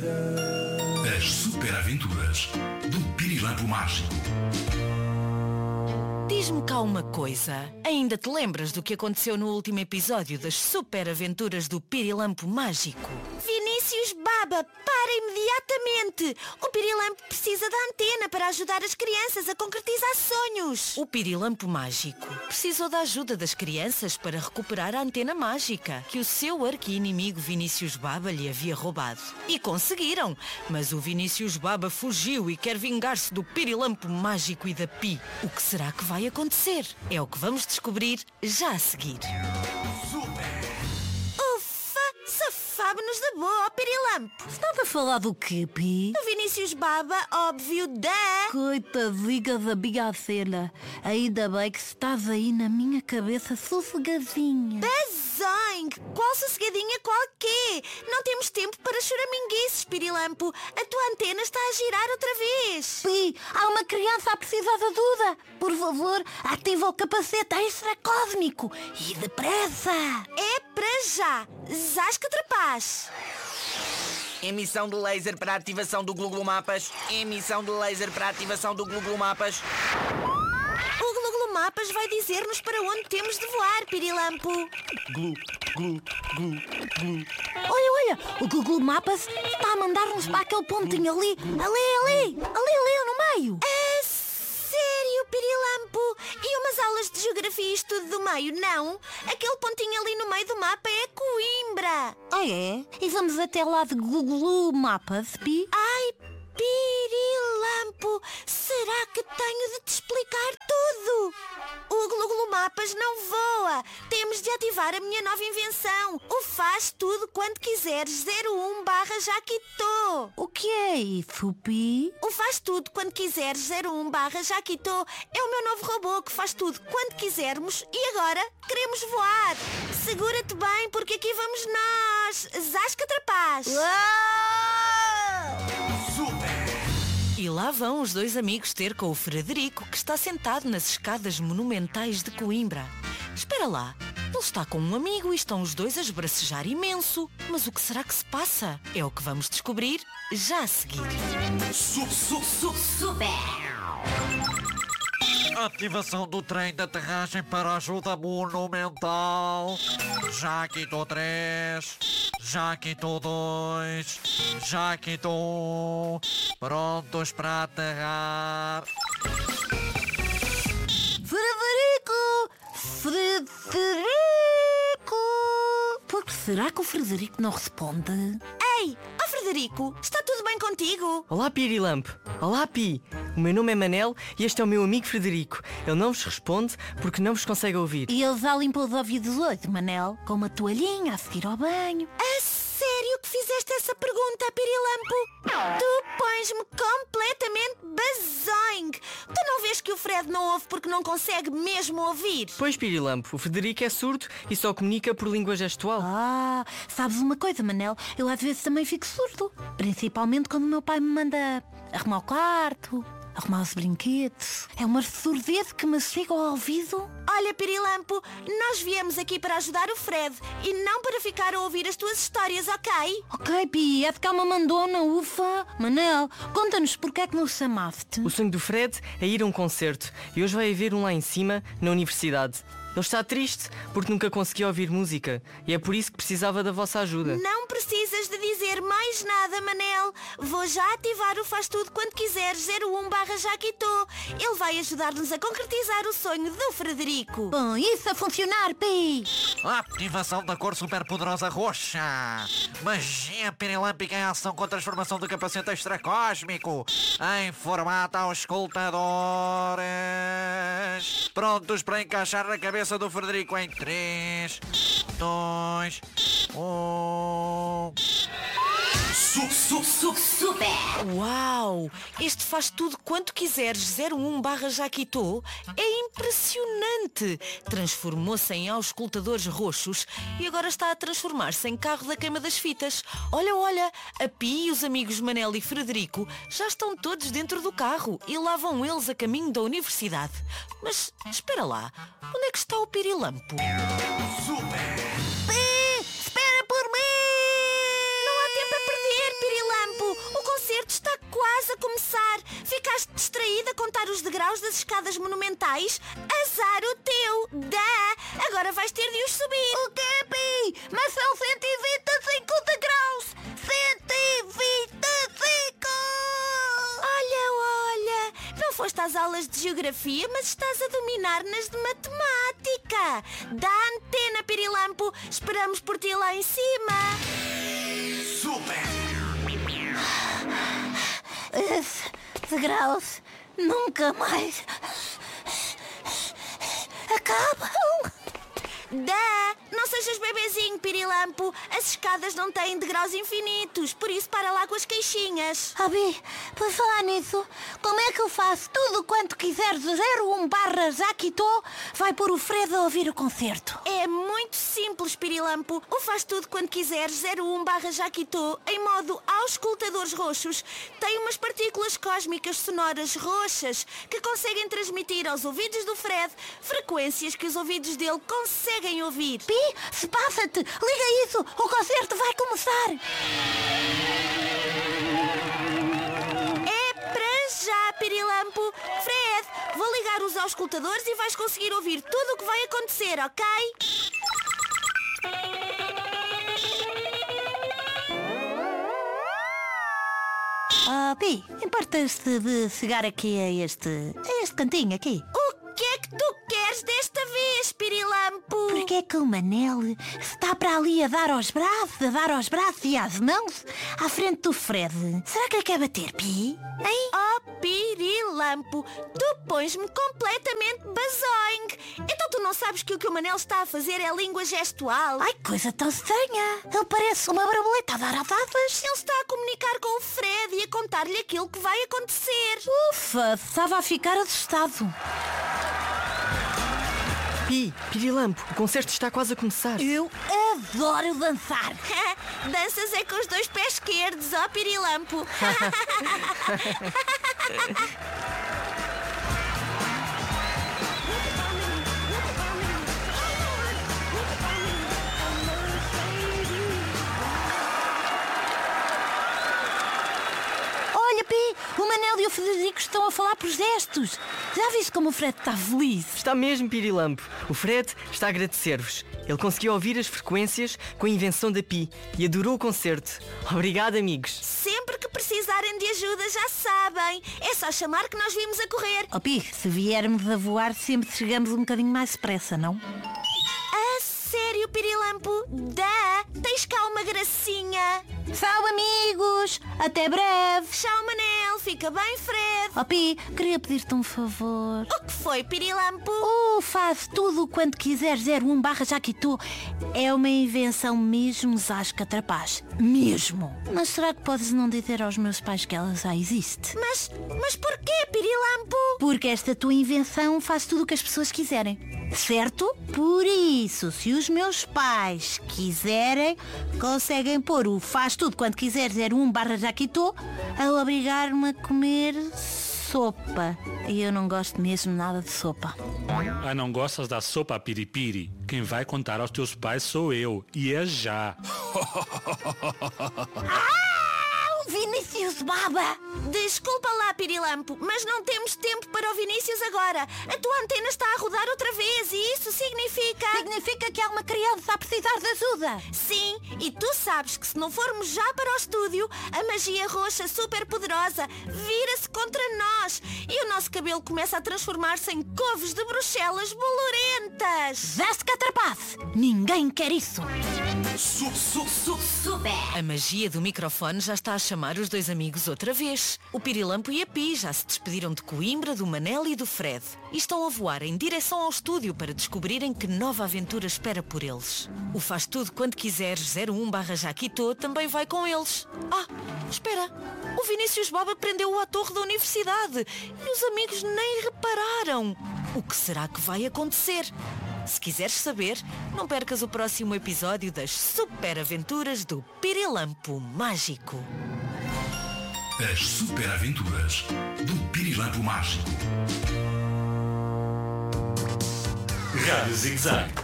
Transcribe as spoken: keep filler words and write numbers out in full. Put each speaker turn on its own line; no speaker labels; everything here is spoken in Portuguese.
As super aventuras do Pirilampo Mágico.
Diz-me cá uma coisa. Ainda te lembras do que aconteceu no último episódio das super aventuras do Pirilampo Mágico?
Vinícius Baba, para imediatamente! O Pirilampo precisa da antena para ajudar as crianças a concretizar sonhos.
O Pirilampo Mágico precisou da ajuda das crianças para recuperar a antena mágica que o seu arqui-inimigo Vinícius Baba lhe havia roubado. E conseguiram, mas o Vinícius Baba fugiu e quer vingar-se do Pirilampo Mágico e da Pi. O que será que vai acontecer? É o que vamos descobrir já a seguir.
Safámos-nos da boa, ó Pirilampo.
Estava a falar do quê, Pi?
O Vinícius Baba, óbvio, da...
Coitadinha da minha cena. Ainda bem que estás aí na minha cabeça sossegadinha.
Bazoing! Qual sossegadinha, qual quê? Não temos tempo para choraminguices, Pirilampo. A tua antena está a girar outra vez.
Pi, há uma criança a precisar de ajuda. Por favor, ativa o capacete extracósmico. E depressa.
É para já. Zasca trapaz.
Emissão de laser para ativação do Gluglumapas. Emissão de laser para ativação do Gluglumapas.
O Gluglumapas vai dizer-nos para onde temos de voar, Pirilampo.
Glu, glu, glu, glu.
Olha, olha, o Google Maps está a mandar-nos para aquele pontinho ali. Ali, ali, ali, ali no meio.
É sério, Pirilampo? E umas aulas de geografia e estudo do meio, não? Aquele pontinho ali no meio do mapa é Coimbra.
Ah, é? E vamos até lá de Google Maps, Pi?
Ai, Pirilampo, será que tenho de te explicar tudo? O Gluglumapas não voa. Temos de ativar a minha nova invenção. O faz tudo quando quiseres zero um barra Jaquitô.
O que é isso, Pi?
O faz tudo quando quiseres zero um barra Jaquitô é o meu novo robô que faz tudo quando quisermos e agora queremos voar. Segura-te bem porque aqui vamos nós. Zasca trapaz.
E lá vão os dois amigos ter com o Frederico, que está sentado nas escadas monumentais de Coimbra. Espera lá, ele está com um amigo e estão os dois a esbracejar imenso. Mas o que será que se passa? É o que vamos descobrir já a seguir.
Su, su, su,
Super!
Ativação do trem de aterragem para ajuda monumental. Jaquitô três. Jaquitô dois. Jaquitô um. Prontos para aterrar.
Frederico! Frederico! Por que será que o Frederico não responde?
Ei, ó Frederico, está tudo bem contigo?
Olá, Pirilampo. Olá, Pi. O meu nome é Manel e este é o meu amigo Frederico. Ele não vos responde porque não vos consegue ouvir.
E ele já limpou os ouvidos hoje, Manel, com uma toalhinha a seguir ao banho.
A sério que fizeste essa pergunta, Pirilampo? Tu pões-me completamente bazoing. Tu não vês que o Fred não ouve porque não consegue mesmo ouvir?
Pois, Pirilampo, o Frederico é surdo e só comunica por língua gestual.
Ah, sabes uma coisa, Manel? Eu às vezes também fico surdo. Principalmente quando o meu pai me manda arrumar o quarto, arrumar os brinquedos. É uma surdez que me chega ao ouvido.
Olha, Pirilampo, nós viemos aqui para ajudar o Fred e não para ficar a ouvir as tuas histórias, ok?
Ok, Pi, é de cá uma mandona, ufa. Manel, conta-nos porque é que nos chamaste.
O sonho do Fred é ir a um concerto e hoje vai haver um lá em cima, na universidade. Ele está triste porque nunca conseguiu ouvir música e é por isso que precisava da vossa ajuda.
Não precisas de dizer mais nada, Manel. Vou já ativar o faz tudo quando quiseres zero um barra Jaquitô. Ele vai ajudar-nos a concretizar o sonho do Frederico.
Bom, isso a funcionar, Pi.
Ativação da cor superpoderosa roxa. Magia pirilâmpica em ação com transformação do capacete extracósmico em formato auscultadores. Prontos para encaixar na cabeça do Frederico em três, dois, um.
su, su, su,
Super!
Uau! Este faz tudo quanto quiseres zero um barra Jaquitô é impressionante! Transformou-se em auscultadores roxos e agora está a transformar-se em carro da queima das fitas. Olha, olha, a Pi e os amigos Manel e Frederico já estão todos dentro do carro e lá vão eles a caminho da universidade. Mas espera lá, onde é que está o Pirilampo?
Pi, espera por mim! Não há tempo a perder, Pirilampo! os degraus das escadas monumentais? Azar o teu! Dá! Agora vais ter de os subir!
O quê, Pi? Mas são cento e vinte e cinco degraus! cento e vinte e cinco!
Olha, olha! Não foste às aulas de geografia, mas estás a dominar nas de matemática! Dá a antena, Pirilampo! Esperamos por ti lá em cima!
Super!
Esse degraus nunca mais acabam.
Dá! Não sejas bebezinho, Pirilampo. As escadas não têm degraus infinitos, por isso para lá com as queixinhas.
Abi, por falar nisso, como é que eu faço tudo quanto quiseres zero um barra Jaquito vai pôr o Fred a ouvir o concerto?
É muito simples, Pirilampo. O faz tudo quando quiseres zero um barra Jaquito em modo auscultadores roxos tem umas partículas cósmicas sonoras roxas que conseguem transmitir aos ouvidos do Fred frequências que os ouvidos dele conseguem ouvir.
Pi, se passa-te, liga isso, o concerto vai começar.
É para já, Pirilampo. Fred, vou ligar os auscultadores e vais conseguir ouvir tudo o que vai acontecer, ok?
Ah, Pi, importas-te de chegar aqui a este, a este cantinho aqui?
O que é que tu queres desta vez, Pirilampo?
Porque é que o Manel está para ali a dar aos braços, a dar aos braços e às mãos à frente do Fred? Será que lhe quer bater, Pi? Hein?
Oh, Pirilampo, tu pões-me completamente bazoing. Então tu não sabes que o que o Manel está a fazer é língua gestual?
Ai, coisa tão estranha. Ele parece uma borboleta a dar atadas.
Ele está a comunicar com o Fred e a contar-lhe aquilo que vai acontecer.
Ufa, estava a ficar assustado.
Pi, Pirilampo, o concerto está quase a começar.
Eu adoro dançar.
Danças é com os dois pés esquerdos, ó Pirilampo.
Olha, Pi, o Manel e o Frederico estão a falar por gestos. Já viste como o Fred está feliz?
Está mesmo, Pirilampo. O Fred está a agradecer-vos. Ele conseguiu ouvir as frequências com a invenção da Pi e adorou o concerto. Obrigado, amigos.
Sempre que precisarem de ajuda, já sabem. É só chamar que nós vimos a correr.
Oh, Pi, se viermos a voar, sempre chegamos um bocadinho mais depressa, não?
A sério, Pirilampo? Dá! Tens cá uma gracinha.
Tchau, amigos! Até breve!
Tchau, Manel. Fica bem, Fred.
Oh, Pi, queria pedir-te um favor.
O que foi, Pirilampo?
Oh, faz tudo quanto quiser zero um barra Jaquito. É uma invenção mesmo zasca trapaz. Mesmo. Mas será que podes não dizer aos meus pais que ela já existe?
Mas, mas porquê, Pirilampo?
Porque esta tua invenção faz tudo o que as pessoas quiserem. Certo? Por isso, se os meus pais quiserem, conseguem pôr o faz tudo quando quiser zero um barra Jaquito a obrigar-me a comer sopa. E eu não gosto mesmo nada de sopa.
Ah, não gostas da sopa piripiri? Quem vai contar aos teus pais sou eu. E é já.
Vinícius Baba!
Desculpa lá, Pirilampo, mas não temos tempo para o Vinícius agora. A tua antena está a rodar outra vez e isso significa...
Significa que há uma criança a precisar de ajuda.
Sim, e tu sabes que se não formos já para o estúdio, a magia roxa super poderosa vira-se contra nós e o nosso cabelo começa a transformar-se em couves de Bruxelas bolorentas.
Zasca trapace! Ninguém quer isso!
Su, su, su,
Super! A magia do microfone já está a chamar os dois amigos outra vez. O Pirilampo e a Pi já se despediram de Coimbra, do Manel e do Fred. E estão a voar em direção ao estúdio para descobrirem que nova aventura espera por eles. O Faz Tudo Quando Quiseres zero um barra Jaquito também vai com eles. Ah, espera! O Vinícius Baba prendeu-o à torre da universidade e os amigos nem repararam. O que será que vai acontecer? Se quiseres saber, não percas o próximo episódio das Super Aventuras do Pirilampo Mágico.
As Super Aventuras do Pirilampo Mágico.
Rádio Zig Zag.